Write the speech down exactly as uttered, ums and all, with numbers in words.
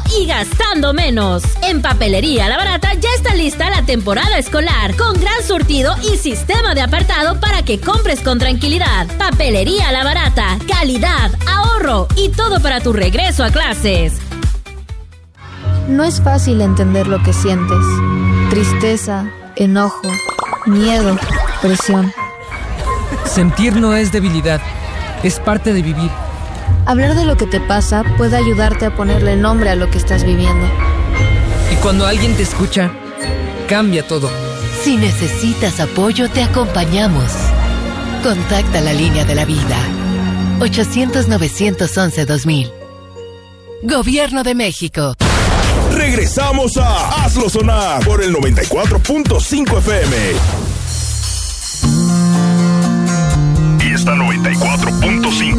y gastando menos. En Papelería La Barata ya está lista la temporada escolar, con gran surtido y sistema de apartado para que compres con tranquilidad. Papelería La Barata, calidad, ahorro y todo para tu regreso a clases. No es fácil entender lo que sientes. Tristeza, enojo, miedo, presión. Sentir no es debilidad, es parte de vivir. Hablar de lo que te pasa puede ayudarte a ponerle nombre a lo que estás viviendo. Y cuando alguien te escucha, cambia todo. Si necesitas apoyo, te acompañamos. Contacta la línea de la vida. ochocientos, novecientos once, dos mil. Gobierno de México. Regresamos a Hazlo Sonar por el noventa y cuatro punto cinco F M. Y esta noventa y cuatro punto cinco